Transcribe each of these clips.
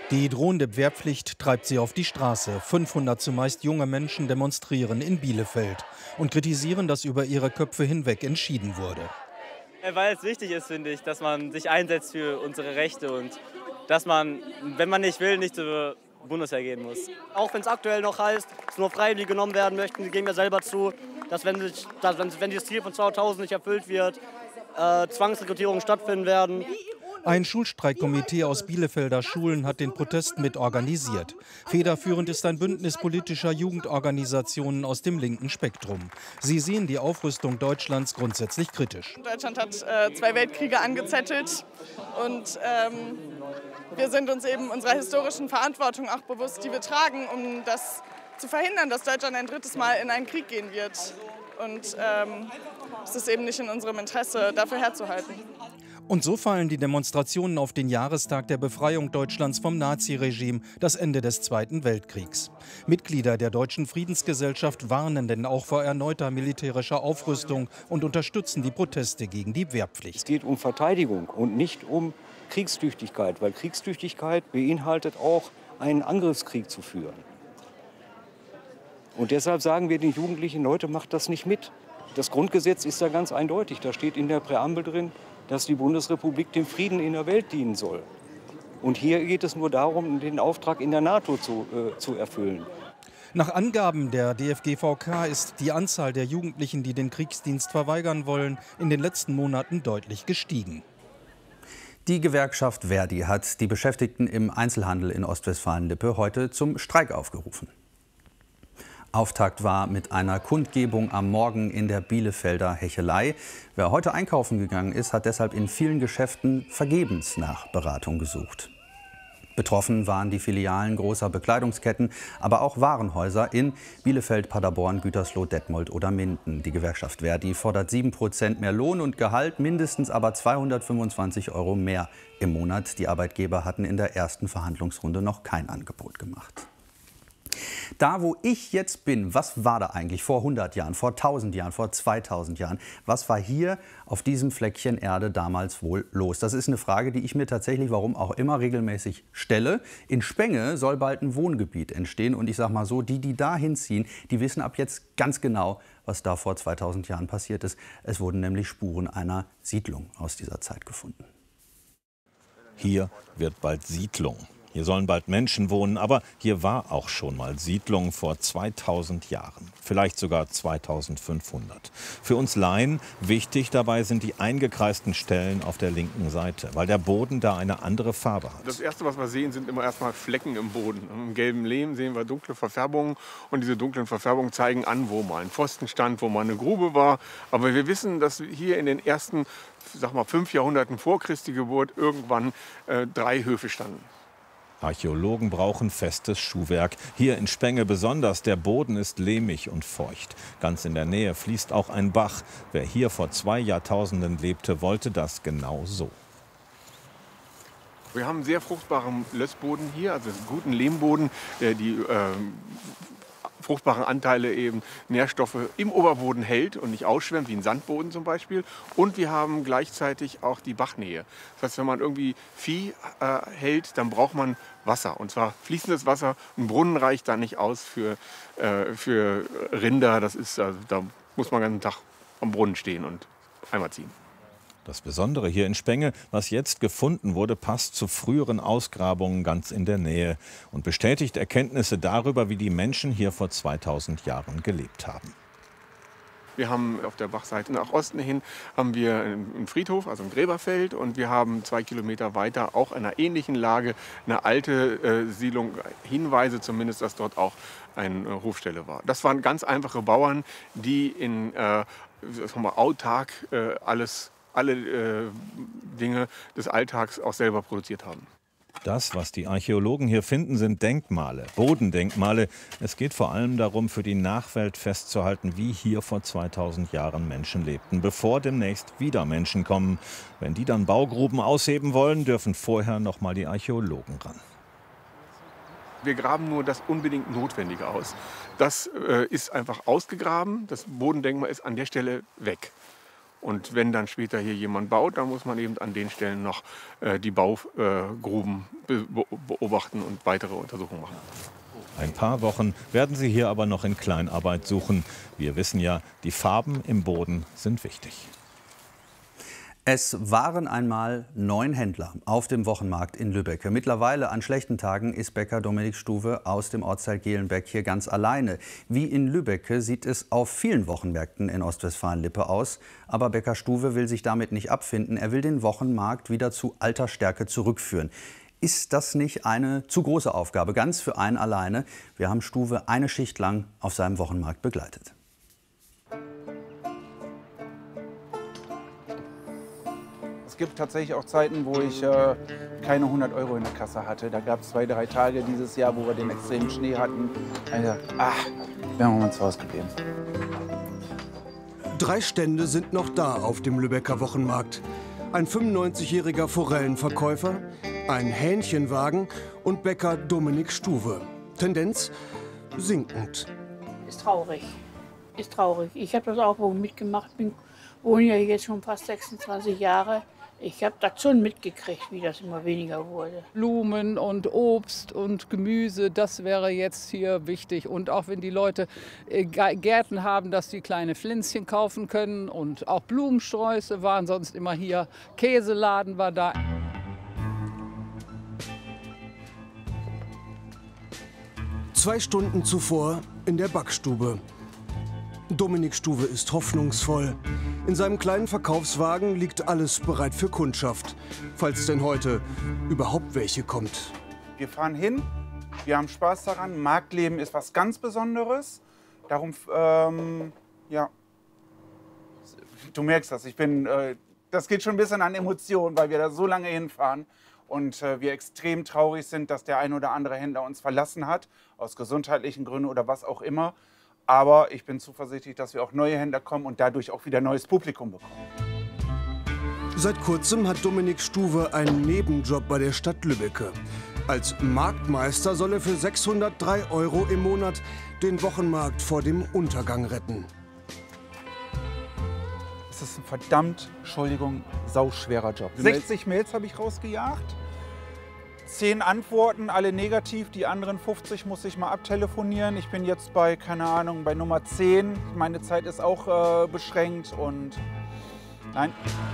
Die drohende Wehrpflicht treibt sie auf die Straße. 500 zumeist junge Menschen demonstrieren in Bielefeld und kritisieren, dass über ihre Köpfe hinweg entschieden wurde. Weil es wichtig ist, finde ich, dass man sich einsetzt für unsere Rechte und dass man, wenn man nicht will, nicht zur Bundeswehr gehen muss. Auch wenn es aktuell noch heißt, dass nur Freiwillige genommen werden möchten, die geben ja selber zu, dass wenn dieses Ziel von 2000 nicht erfüllt wird, Zwangsrekrutierungen stattfinden werden. Ein Schulstreikkomitee aus Bielefelder Schulen hat den Protest mit organisiert. Federführend ist ein Bündnis politischer Jugendorganisationen aus dem linken Spektrum. Sie sehen die Aufrüstung Deutschlands grundsätzlich kritisch. Deutschland hat 2 Weltkriege angezettelt und wir sind uns eben unserer historischen Verantwortung auch bewusst, die wir tragen, um das zu verhindern, dass Deutschland ein drittes Mal in einen Krieg gehen wird. Und es ist eben nicht in unserem Interesse, dafür herzuhalten. Und so fallen die Demonstrationen auf den Jahrestag der Befreiung Deutschlands vom Naziregime, das Ende des Zweiten Weltkriegs. Mitglieder der Deutschen Friedensgesellschaft warnen denn auch vor erneuter militärischer Aufrüstung und unterstützen die Proteste gegen die Wehrpflicht. Es geht um Verteidigung und nicht um Kriegstüchtigkeit, weil Kriegstüchtigkeit beinhaltet auch, einen Angriffskrieg zu führen. Und deshalb sagen wir den Jugendlichen, Leute, macht das nicht mit. Das Grundgesetz ist da ganz eindeutig. Da steht in der Präambel drin, dass die Bundesrepublik dem Frieden in der Welt dienen soll. Und hier geht es nur darum, den Auftrag in der NATO zu erfüllen. Nach Angaben der DFGVK ist die Anzahl der Jugendlichen, die den Kriegsdienst verweigern wollen, in den letzten Monaten deutlich gestiegen. Die Gewerkschaft Verdi hat die Beschäftigten im Einzelhandel in Ostwestfalen-Lippe heute zum Streik aufgerufen. Auftakt war mit einer Kundgebung am Morgen in der Bielefelder Hechelei. Wer heute einkaufen gegangen ist, hat deshalb in vielen Geschäften vergebens nach Beratung gesucht. Betroffen waren die Filialen großer Bekleidungsketten, aber auch Warenhäuser in Bielefeld, Paderborn, Gütersloh, Detmold oder Minden. Die Gewerkschaft Verdi fordert 7% mehr Lohn und Gehalt, mindestens aber 225 € mehr im Monat. Die Arbeitgeber hatten in der ersten Verhandlungsrunde noch kein Angebot gemacht. Da, wo ich jetzt bin, was war da eigentlich vor 100 Jahren, vor 1000 Jahren, vor 2000 Jahren? Was war hier auf diesem Fleckchen Erde damals wohl los? Das ist eine Frage, die ich mir tatsächlich, warum auch immer, regelmäßig stelle. In Spenge soll bald ein Wohngebiet entstehen. Und ich sage mal so, die da hinziehen, die wissen ab jetzt ganz genau, was da vor 2000 Jahren passiert ist. Es wurden nämlich Spuren einer Siedlung aus dieser Zeit gefunden. Hier wird bald Siedlung. Hier sollen bald Menschen wohnen, aber hier war auch schon mal Siedlung vor 2000 Jahren, vielleicht sogar 2500. Für uns Laien wichtig dabei sind die eingekreisten Stellen auf der linken Seite, weil der Boden da eine andere Farbe hat. Das Erste, was wir sehen, sind immer erstmal Flecken im Boden. Im gelben Lehm sehen wir dunkle Verfärbungen und diese dunklen Verfärbungen zeigen an, wo mal ein Pfosten stand, wo mal eine Grube war. Aber wir wissen, dass hier in den ersten, 5 Jahrhunderten vor Christi Geburt irgendwann 3 Höfe standen. Archäologen brauchen festes Schuhwerk. Hier in Spenge besonders. Der Boden ist lehmig und feucht. Ganz in der Nähe fließt auch ein Bach. Wer hier vor 2 Jahrtausenden lebte, wollte das genau so. Wir haben einen sehr fruchtbaren Lössboden hier, also einen guten Lehmboden, der die fruchtbaren Anteile eben Nährstoffe im Oberboden hält und nicht ausschwemmt, wie ein Sandboden zum Beispiel. Und wir haben gleichzeitig auch die Bachnähe. Das heißt, wenn man irgendwie Vieh hält, dann braucht man Wasser. Und zwar fließendes Wasser. Ein Brunnen reicht da nicht aus für Rinder. Das ist, also, da muss man den ganzen Tag am Brunnen stehen und Eimer ziehen. Das Besondere hier in Spenge, was jetzt gefunden wurde, passt zu früheren Ausgrabungen ganz in der Nähe und bestätigt Erkenntnisse darüber, wie die Menschen hier vor 2000 Jahren gelebt haben. Wir haben auf der Bachseite nach Osten hin haben wir einen Friedhof, also ein Gräberfeld, und wir haben 2 Kilometer weiter auch in einer ähnlichen Lage eine alte Siedlung, Hinweise zumindest, dass dort auch eine Hofstelle war. Das waren ganz einfache Bauern, die in autark alle Dinge des Alltags auch selber produziert haben. Das, was die Archäologen hier finden, sind Denkmale, Bodendenkmale. Es geht vor allem darum, für die Nachwelt festzuhalten, wie hier vor 2000 Jahren Menschen lebten, bevor demnächst wieder Menschen kommen. Wenn die dann Baugruben ausheben wollen, dürfen vorher noch mal die Archäologen ran. Wir graben nur das unbedingt Notwendige aus. Das ist einfach ausgegraben. Das Bodendenkmal ist an der Stelle weg. Und wenn dann später hier jemand baut, dann muss man eben an den Stellen noch die Baugruben beobachten und weitere Untersuchungen machen. Ein paar Wochen werden sie hier aber noch in Kleinarbeit suchen. Wir wissen ja, die Farben im Boden sind wichtig. Es waren einmal 9 Händler auf dem Wochenmarkt in Lübbecke. Mittlerweile an schlechten Tagen ist Bäcker Dominik Stuwe aus dem Ortsteil Gehlenbeck hier ganz alleine. Wie in Lübbecke sieht es auf vielen Wochenmärkten in Ostwestfalen-Lippe aus. Aber Bäcker Stuwe will sich damit nicht abfinden. Er will den Wochenmarkt wieder zu alter Stärke zurückführen. Ist das nicht eine zu große Aufgabe, ganz für einen alleine? Wir haben Stuwe eine Schicht lang auf seinem Wochenmarkt begleitet. Es gibt tatsächlich auch Zeiten, wo ich keine 100 € in der Kasse hatte. Da gab es 2, 3 Tage dieses Jahr, wo wir den extremen Schnee hatten. Also, wären wir mal zu Hause geblieben. 3 Stände sind noch da auf dem Lübecker Wochenmarkt. Ein 95-jähriger Forellenverkäufer, ein Hähnchenwagen und Bäcker Dominik Stuwe. Tendenz sinkend. Ist traurig. Ist traurig. Ich habe das auch mitgemacht. Wohne ja jetzt schon fast 26 Jahre. Ich habe das schon mitgekriegt, wie das immer weniger wurde. Blumen und Obst und Gemüse, das wäre jetzt hier wichtig. Und auch wenn die Leute Gärten haben, dass sie kleine Pflänzchen kaufen können. Und auch Blumensträuße waren sonst immer hier. Käseladen war da. Zwei Stunden zuvor in der Backstube. Dominik Stuwe ist hoffnungsvoll. In seinem kleinen Verkaufswagen liegt alles bereit für Kundschaft, falls denn heute überhaupt welche kommt. Wir fahren hin, wir haben Spaß daran. Marktleben ist was ganz Besonderes. Darum, ja, du merkst das. Das geht schon ein bisschen an Emotionen, weil wir da so lange hinfahren. Und wir extrem traurig sind, dass der ein oder andere Händler uns verlassen hat, aus gesundheitlichen Gründen oder was auch immer. Aber ich bin zuversichtlich, dass wir auch neue Händler kommen und dadurch auch wieder neues Publikum bekommen. Seit kurzem hat Dominik Stuwe einen Nebenjob bei der Stadt Lübbecke. Als Marktmeister soll er für 603 € im Monat den Wochenmarkt vor dem Untergang retten. Es ist ein verdammt, Entschuldigung, sauschwerer Job. 60 Mails habe ich rausgejagt. 10 Antworten, alle negativ, die anderen 50 muss ich mal abtelefonieren. Ich bin jetzt bei, keine Ahnung, bei Nummer 10. Meine Zeit ist auch beschränkt und nein.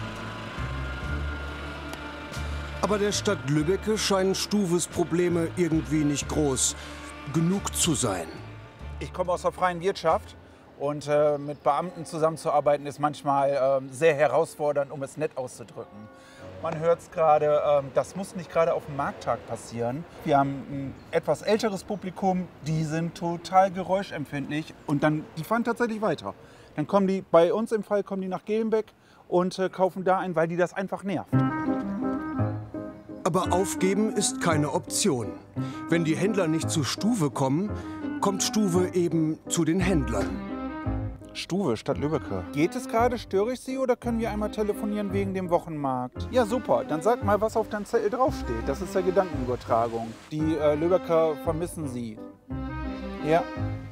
Aber der Stadt Lübbecke scheinen Stuwes Probleme irgendwie nicht groß genug zu sein. Ich komme aus der freien Wirtschaft und mit Beamten zusammenzuarbeiten ist manchmal sehr herausfordernd, um es nett auszudrücken. Man hört es gerade, das muss nicht gerade auf dem Markttag passieren. Wir haben ein etwas älteres Publikum, die sind total geräuschempfindlich und die fahren tatsächlich weiter. Dann kommen die, bei uns im Fall, kommen die nach Gehlenbeck und kaufen da ein, weil die das einfach nervt. Aber aufgeben ist keine Option. Wenn die Händler nicht zu Stuwe kommen, kommt Stuwe eben zu den Händlern. Stuwe, Stadt Lübbecke. Geht es gerade? Störe ich Sie oder können wir einmal telefonieren wegen dem Wochenmarkt? Ja, super. Dann sag mal, was auf deinem Zettel draufsteht. Das ist ja Gedankenübertragung. Die Lübbecker vermissen Sie. Ja.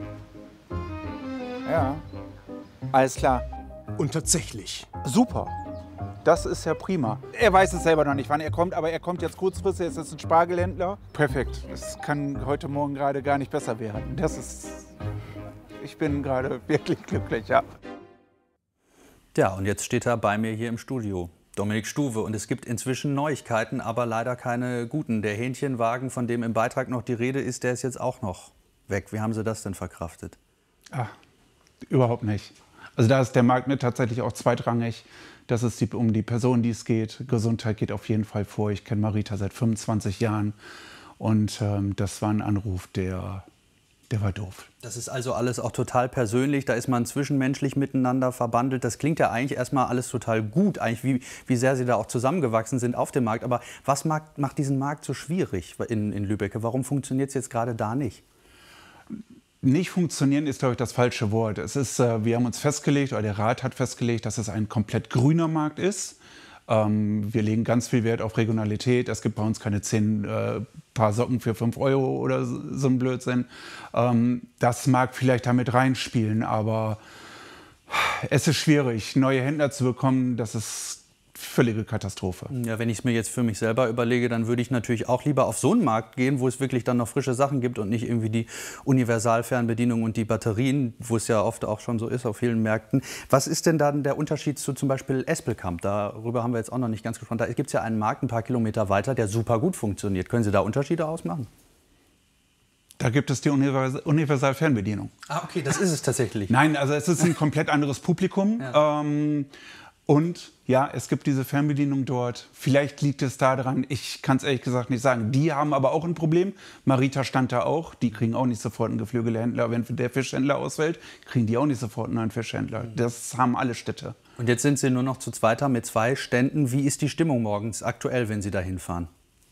Ja. Alles klar. Und tatsächlich. Super. Das ist ja prima. Er weiß es selber noch nicht, wann er kommt, aber er kommt jetzt kurzfristig. Es ist ein Spargelhändler. Perfekt. Es kann heute Morgen gerade gar nicht besser werden. Ich bin gerade wirklich glücklich, ja. Ja, und jetzt steht er bei mir hier im Studio, Dominik Stuwe. Und es gibt inzwischen Neuigkeiten, aber leider keine guten. Der Hähnchenwagen, von dem im Beitrag noch die Rede ist, der ist jetzt auch noch weg. Wie haben Sie das denn verkraftet? Ach, überhaupt nicht. Also da ist der Markt mir tatsächlich auch zweitrangig. Das ist um die Person, die es geht. Gesundheit geht auf jeden Fall vor. Ich kenne Marita seit 25 Jahren. Und das war ein Anruf, der war doof. Das ist also alles auch total persönlich, da ist man zwischenmenschlich miteinander verbandelt. Das klingt ja eigentlich erstmal alles total gut, eigentlich wie sehr Sie da auch zusammengewachsen sind auf dem Markt. Aber was macht diesen Markt so schwierig in Lübbecke? Warum funktioniert es jetzt gerade da nicht? Nicht funktionieren ist, glaube ich, das falsche Wort. Es ist, wir haben uns festgelegt, oder der Rat hat festgelegt, dass es ein komplett grüner Markt ist. Wir legen ganz viel Wert auf Regionalität. Es gibt bei uns keine 10 Paar Socken für 5 € oder so ein Blödsinn. Das mag vielleicht damit reinspielen, aber Es ist schwierig, neue Händler zu bekommen. Das ist völlige Katastrophe. Ja, wenn ich es mir jetzt für mich selber überlege, dann würde ich natürlich auch lieber auf so einen Markt gehen, wo es wirklich dann noch frische Sachen gibt und nicht irgendwie die Universalfernbedienung und die Batterien, wo es ja oft auch schon so ist auf vielen Märkten. Was ist denn dann der Unterschied zu zum Beispiel Espelkamp? Darüber haben wir jetzt auch noch nicht ganz gesprochen. Da gibt es ja einen Markt ein paar Kilometer weiter, der super gut funktioniert. Können Sie da Unterschiede ausmachen? Da gibt es die Universalfernbedienung. Ah, okay, das ist es tatsächlich. Nein, also es ist ein komplett anderes Publikum. Ja. Und ja, es gibt diese Fernbedienung dort. Vielleicht liegt es daran, ich kann es ehrlich gesagt nicht sagen. Die haben aber auch ein Problem. Marita stand da auch. Die kriegen auch nicht sofort einen Geflügelhändler. Wenn der Fischhändler ausfällt, kriegen die auch nicht sofort einen neuen Fischhändler. Das haben alle Städte. Und jetzt sind Sie nur noch zu zweiter mit 2 Ständen. Wie ist die Stimmung morgens aktuell, wenn Sie da hinfahren?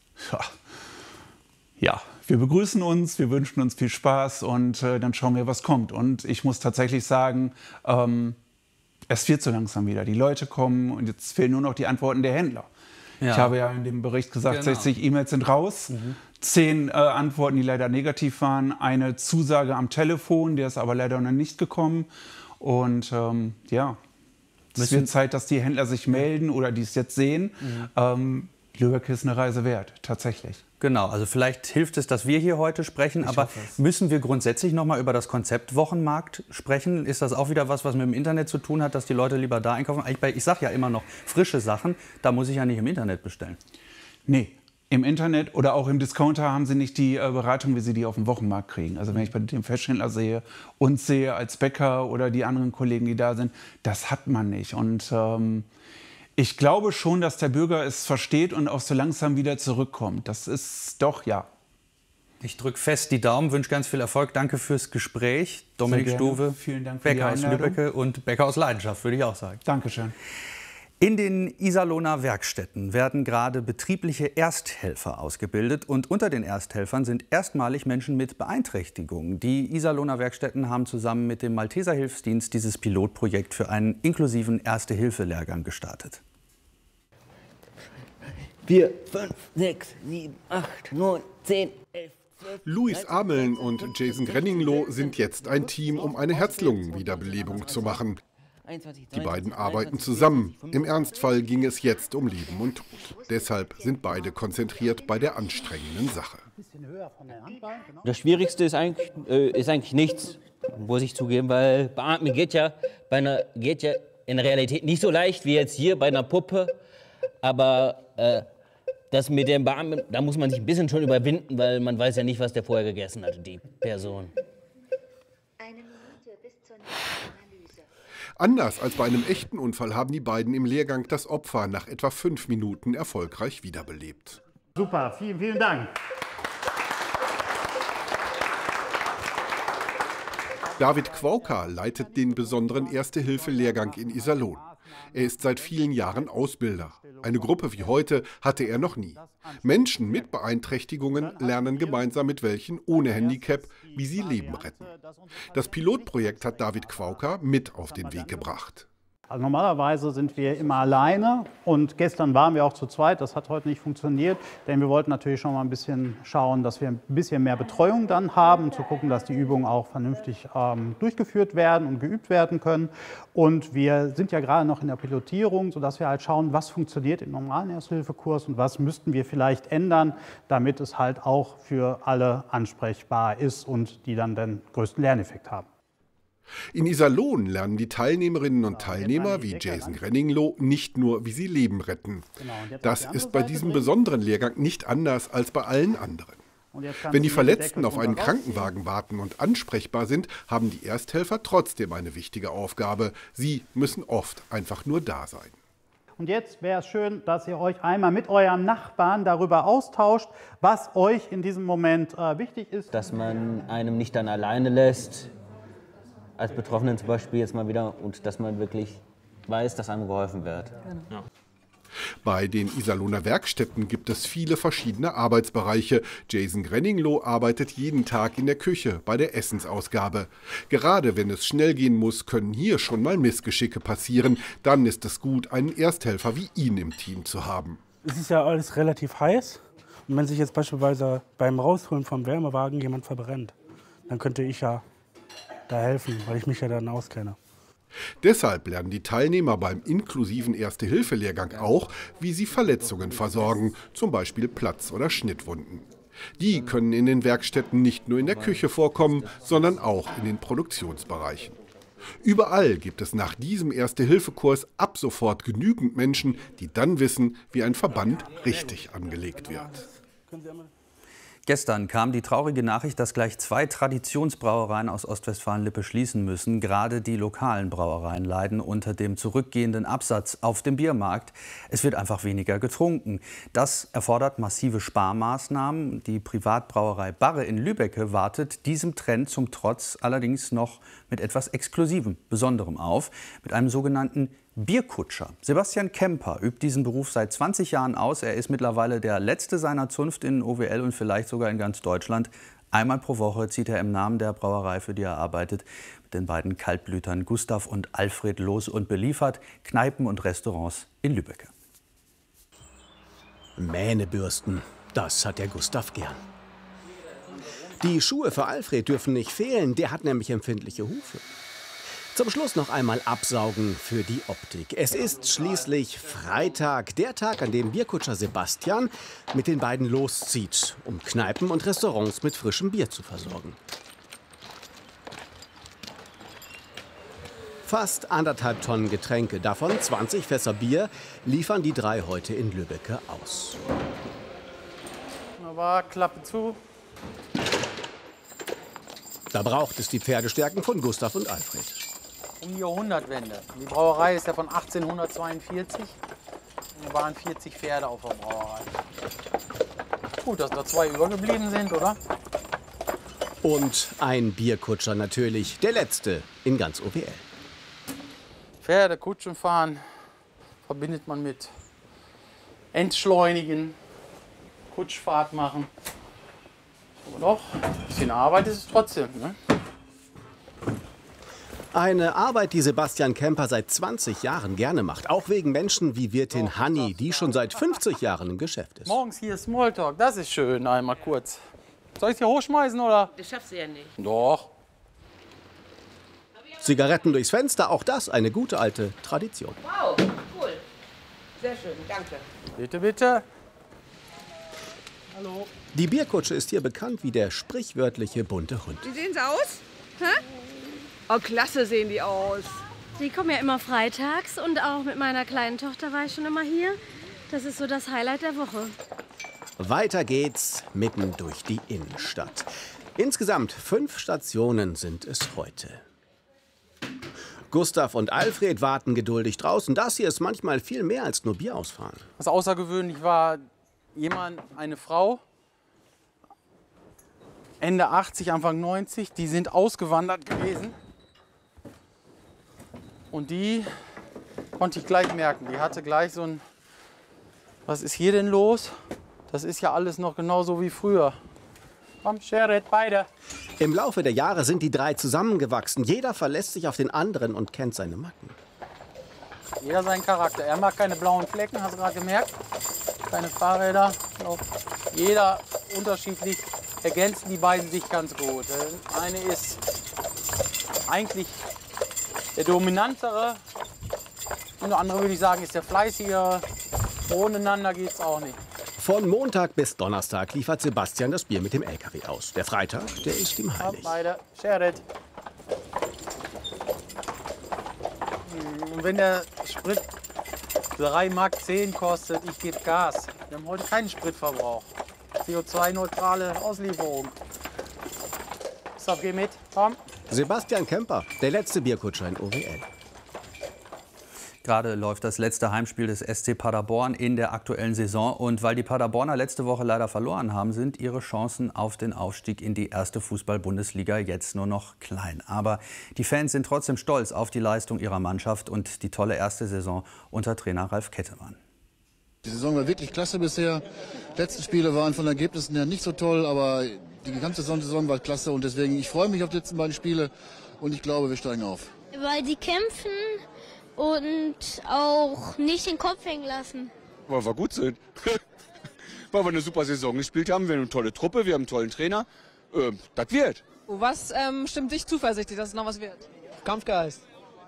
Ja, wir begrüßen uns, wir wünschen uns viel Spaß und dann schauen wir, was kommt. Und ich muss tatsächlich sagen, es wird so langsam wieder. Die Leute kommen und jetzt fehlen nur noch die Antworten der Händler. Ja. Ich habe ja in dem Bericht gesagt, 60 E-Mails sind raus, 10 Antworten, die leider negativ waren, eine Zusage am Telefon, der ist aber leider noch nicht gekommen. Und ja, es wird Zeit, dass die Händler sich melden oder die es jetzt sehen. Lübeck ist eine Reise wert, tatsächlich. Genau, also vielleicht hilft es, dass wir hier heute sprechen, aber müssen wir grundsätzlich noch mal über das Konzept Wochenmarkt sprechen? Ist das auch wieder was mit dem Internet zu tun hat, dass die Leute lieber da einkaufen? Ich sage ja immer noch, frische Sachen, da muss ich ja nicht im Internet bestellen. Nee, im Internet oder auch im Discounter haben sie nicht die Beratung, wie sie die auf dem Wochenmarkt kriegen. Also wenn ich bei dem Fischhändler sehe, uns sehe als Bäcker oder die anderen Kollegen, die da sind, das hat man nicht. Und ich glaube schon, dass der Bürger es versteht und auch so langsam wieder zurückkommt. Das ist doch, ja. Ich drücke fest die Daumen, wünsche ganz viel Erfolg. Danke fürs Gespräch. Dominik Stuwe, vielen Dank für Bäcker die aus Einladung. Lübbecke und Bäcker aus Leidenschaft, würde ich auch sagen. Dankeschön. In den Iserlohner Werkstätten werden gerade betriebliche Ersthelfer ausgebildet. Und unter den Ersthelfern sind erstmalig Menschen mit Beeinträchtigungen. Die Iserlohner Werkstätten haben zusammen mit dem Malteser Hilfsdienst dieses Pilotprojekt für einen inklusiven Erste-Hilfe-Lehrgang gestartet. 4, 5, 6, 7, 8, 9, 10, 11, 12... Louis Ameln und Jason Grenningloh sind jetzt ein Team, um eine Herz-Lungen-Wiederbelebung zu machen. Die beiden arbeiten zusammen. Im Ernstfall ging es jetzt um Leben und Tod. Deshalb sind beide konzentriert bei der anstrengenden Sache. Das Schwierigste ist eigentlich nichts, muss ich zugeben, weil Beatmen geht ja in der Realität nicht so leicht wie jetzt hier bei einer Puppe. Aber das mit dem Beatmen, da muss man sich ein bisschen schon überwinden, weil man weiß ja nicht, was der vorher gegessen hat, die Person. Anders als bei einem echten Unfall haben die beiden im Lehrgang das Opfer nach etwa 5 Minuten erfolgreich wiederbelebt. Super, vielen, vielen Dank. David Quauka leitet den besonderen Erste-Hilfe-Lehrgang in Iserlohn. Er ist seit vielen Jahren Ausbilder. Eine Gruppe wie heute hatte er noch nie. Menschen mit Beeinträchtigungen lernen gemeinsam mit welchen ohne Handicap, wie sie Leben retten. Das Pilotprojekt hat David Quauka mit auf den Weg gebracht. Also normalerweise sind wir immer alleine und gestern waren wir auch zu zweit. Das hat heute nicht funktioniert, denn wir wollten natürlich schon mal ein bisschen schauen, dass wir ein bisschen mehr Betreuung dann haben, zu gucken, dass die Übungen auch vernünftig durchgeführt werden und geübt werden können. Und wir sind ja gerade noch in der Pilotierung, sodass wir halt schauen, was funktioniert im normalen Ersthilfekurs und was müssten wir vielleicht ändern, damit es halt auch für alle ansprechbar ist und die dann den größten Lerneffekt haben. In Iserlohn lernen die Teilnehmerinnen und Teilnehmer wie Jason Grenningloh nicht nur, wie sie Leben retten. Das ist bei diesem besonderen Lehrgang nicht anders als bei allen anderen. Wenn die Verletzten auf einen Krankenwagen warten und ansprechbar sind, haben die Ersthelfer trotzdem eine wichtige Aufgabe. Sie müssen oft einfach nur da sein. Und jetzt wäre es schön, dass ihr euch einmal mit eurem Nachbarn darüber austauscht, was euch in diesem Moment wichtig ist. Dass man einem nicht dann alleine lässt, als Betroffenen zum Beispiel jetzt mal wieder, und dass man wirklich weiß, dass einem geholfen wird. Ja. Bei den Iserlohner Werkstätten gibt es viele verschiedene Arbeitsbereiche. Jason Grenningloh arbeitet jeden Tag in der Küche bei der Essensausgabe. Gerade wenn es schnell gehen muss, können hier schon mal Missgeschicke passieren. Dann ist es gut, einen Ersthelfer wie ihn im Team zu haben. Es ist ja alles relativ heiß. Und wenn sich jetzt beispielsweise beim Rausholen vom Wärmewagen jemand verbrennt, dann könnte ich ja da helfen, weil ich mich ja dann auskenne. Deshalb lernen die Teilnehmer beim inklusiven Erste-Hilfe-Lehrgang auch, wie sie Verletzungen versorgen, zum Beispiel Platz- oder Schnittwunden. Die können in den Werkstätten nicht nur in der Küche vorkommen, sondern auch in den Produktionsbereichen. Überall gibt es nach diesem Erste-Hilfe-Kurs ab sofort genügend Menschen, die dann wissen, wie ein Verband richtig angelegt wird. Gestern kam die traurige Nachricht, dass gleich 2 Traditionsbrauereien aus Ostwestfalen-Lippe schließen müssen. Gerade die lokalen Brauereien leiden unter dem zurückgehenden Absatz auf dem Biermarkt. Es wird einfach weniger getrunken. Das erfordert massive Sparmaßnahmen. Die Privatbrauerei Barre in Lübbecke wartet diesem Trend zum Trotz allerdings noch mit etwas Exklusivem, Besonderem auf, mit einem sogenannten Bierkutscher. Sebastian Kemper übt diesen Beruf seit 20 Jahren aus. Er ist mittlerweile der Letzte seiner Zunft in OWL und vielleicht sogar in ganz Deutschland. Einmal pro Woche zieht er im Namen der Brauerei, für die er arbeitet, mit den beiden Kaltblütern Gustav und Alfred los und beliefert Kneipen und Restaurants in Lübbecke. Mähnebürsten, das hat der Gustav gern. Die Schuhe für Alfred dürfen nicht fehlen, der hat nämlich empfindliche Hufe. Zum Schluss noch einmal absaugen für die Optik. Es ist schließlich Freitag, der Tag, an dem Bierkutscher Sebastian mit den beiden loszieht, um Kneipen und Restaurants mit frischem Bier zu versorgen. Fast 1,5 Tonnen Getränke, davon 20 Fässer Bier, liefern die 3 heute in Lübbecke aus. Wunderbar, Klappe zu. Da braucht es die Pferdestärken von Gustav und Alfred. Um die Jahrhundertwende. Die Brauerei ist ja von 1842. Da waren 40 Pferde auf der Brauerei. Gut, dass da 2 übergeblieben sind, oder? Und ein Bierkutscher natürlich, der letzte in ganz OWL. Pferde, Kutschen fahren verbindet man mit Entschleunigen, Kutschfahrt machen. Aber doch, ein bisschen Arbeit ist es trotzdem, ne? Eine Arbeit, die Sebastian Kemper seit 20 Jahren gerne macht. Auch wegen Menschen wie Wirtin Hanni, die schon seit 50 Jahren im Geschäft ist. Morgens hier Smalltalk, das ist schön, einmal kurz. Soll ich sie hochschmeißen, oder? Das schaffst du ja nicht. Doch. Zigaretten durchs Fenster, auch das eine gute alte Tradition. Wow, cool. Sehr schön, danke. Bitte, bitte. Hallo. Die Bierkutsche ist hier bekannt wie der sprichwörtliche bunte Hund. Wie sehen sie aus? Hä? Oh, klasse sehen die aus. Die kommen ja immer freitags und auch mit meiner kleinen Tochter war ich schon immer hier. Das ist so das Highlight der Woche. Weiter geht's mitten durch die Innenstadt. Insgesamt 5 Stationen sind es heute. Gustav und Alfred warten geduldig draußen. Das hier ist manchmal viel mehr als nur Bier ausfahren. Was außergewöhnlich war, eine Frau, Ende 80, Anfang 90, die sind ausgewandert gewesen. Und die konnte ich gleich merken. Die hatte gleich so ein, was ist hier denn los? Das ist ja alles noch genauso wie früher. Komm, Sherit, beide. Im Laufe der Jahre sind die 3 zusammengewachsen. Jeder verlässt sich auf den anderen und kennt seine Macken. Jeder seinen Charakter. Er mag keine blauen Flecken, hast du gerade gemerkt. Keine Fahrräder. Jeder unterschiedlich. Ergänzen die beiden sich ganz gut. Der eine ist eigentlich der dominantere und der andere, würde ich sagen, ist der fleißigere. Ohneinander geht's auch nicht. Von Montag bis Donnerstag liefert Sebastian das Bier mit dem LKW aus. Der Freitag, der ist ihm heilig. Beide, Sherit. Und wenn der Sprit 3,10 Mark kostet, ich gebe Gas. Wir haben heute keinen Spritverbrauch. CO2-neutrale Auslieferung. So, geh mit, komm. Sebastian Kemper, der letzte Bierkutscher in OWL. Gerade läuft das letzte Heimspiel des SC Paderborn in der aktuellen Saison. Und weil die Paderborner letzte Woche leider verloren haben, sind ihre Chancen auf den Aufstieg in die erste Fußball-Bundesliga jetzt nur noch klein. Aber die Fans sind trotzdem stolz auf die Leistung ihrer Mannschaft und die tolle erste Saison unter Trainer Ralf Kettemann. Die Saison war wirklich klasse bisher. Letzte Spiele waren von den Ergebnissen her nicht so toll, aber die ganze Saison war klasse. Und deswegen, ich freue mich auf die letzten beiden Spiele und ich glaube, wir steigen auf. Weil die kämpfen und auch nicht den Kopf hängen lassen. Weil wir gut sind. Weil wir eine super Saison gespielt haben. Wir haben eine tolle Truppe, wir haben einen tollen Trainer. Das wird. Was stimmt dich zuversichtlich, dass es noch was wird? Kampfgeist.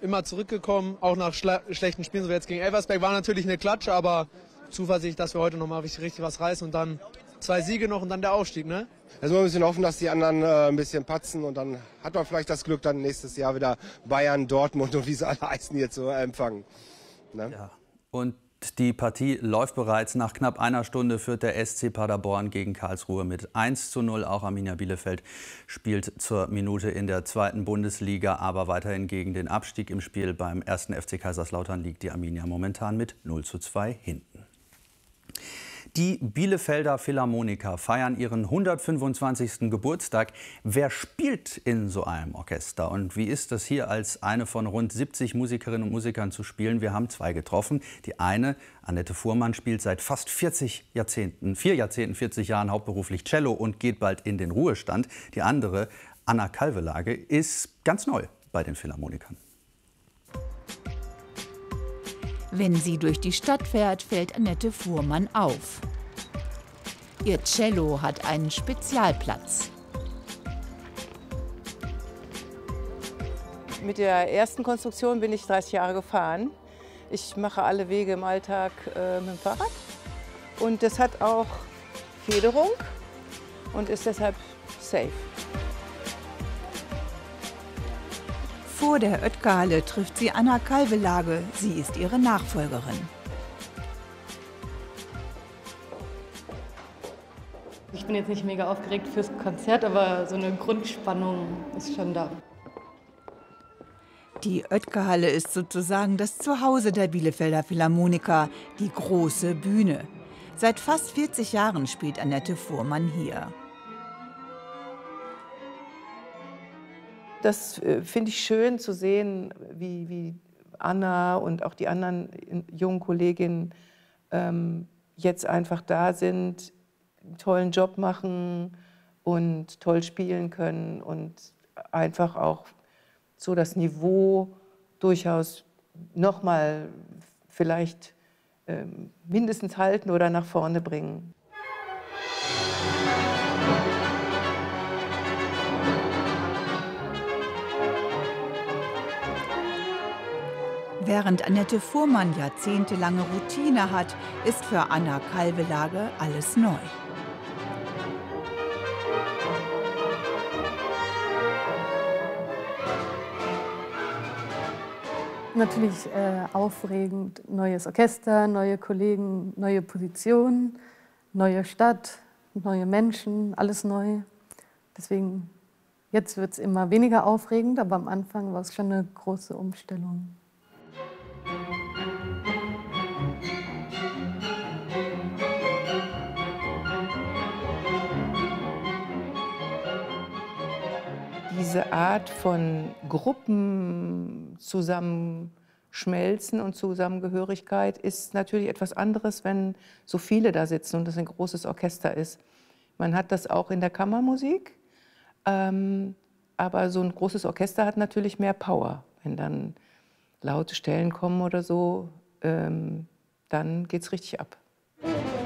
immer zurückgekommen, auch nach schlechten Spielen, so wie jetzt gegen Elversberg, war natürlich eine Klatsche, aber Zuversicht, dass wir heute noch mal richtig was reißen und dann 2 Siege noch und dann der Aufstieg, ne? Also wir müssen hoffen, dass die anderen ein bisschen patzen und dann hat man vielleicht das Glück, dann nächstes Jahr wieder Bayern, Dortmund und wie sie alle heißen hier zu empfangen. Ne? Ja. Und die Partie läuft bereits. Nach knapp einer Stunde führt der SC Paderborn gegen Karlsruhe mit 1:0. Auch Arminia Bielefeld spielt zur Minute in der 2. Bundesliga, aber weiterhin gegen den Abstieg im Spiel. Beim 1. FC Kaiserslautern liegt die Arminia momentan mit 0:2 hinten. Die Bielefelder Philharmoniker feiern ihren 125. Geburtstag. Wer spielt in so einem Orchester? Und wie ist das hier als eine von rund 70 Musikerinnen und Musikern zu spielen? Wir haben 2 getroffen. Die eine, Annette Fuhrmann, spielt seit fast 4 Jahrzehnten, 40 Jahren hauptberuflich Cello und geht bald in den Ruhestand. Die andere, Anna Kalvelage, ist ganz neu bei den Philharmonikern. Wenn sie durch die Stadt fährt, fällt Annette Fuhrmann auf. Ihr Cello hat einen Spezialplatz. Mit der ersten Konstruktion bin ich 30 Jahre gefahren. Ich mache alle Wege im Alltag mit dem Fahrrad. Und das hat auch Federung und ist deshalb safe. Vor der Oetker-Halle trifft sie Anna Kalvelage. Sie ist ihre Nachfolgerin. Ich bin jetzt nicht mega aufgeregt fürs Konzert, aber so eine Grundspannung ist schon da. Die Oetker-Halle ist sozusagen das Zuhause der Bielefelder Philharmoniker, die große Bühne. Seit fast 40 Jahren spielt Annette Fuhrmann hier. Das finde ich schön zu sehen, wie Anna und auch die anderen jungen Kolleginnen jetzt einfach da sind, einen tollen Job machen und toll spielen können und einfach auch so das Niveau durchaus noch mal vielleicht mindestens halten oder nach vorne bringen. Während Annette Fuhrmann jahrzehntelange Routine hat, ist für Anna Kalvelage alles neu. Natürlich aufregend, neues Orchester, neue Kollegen, neue Positionen, neue Stadt, neue Menschen, alles neu. Deswegen, jetzt wird es immer weniger aufregend, aber am Anfang war es schon eine große Umstellung. Diese Art von Gruppenzusammenschmelzen und Zusammengehörigkeit ist natürlich etwas anderes, wenn so viele da sitzen und das ein großes Orchester ist. Man hat das auch in der Kammermusik, aber so ein großes Orchester hat natürlich mehr Power. Wenn dann laute Stellen kommen oder so, dann geht's richtig ab.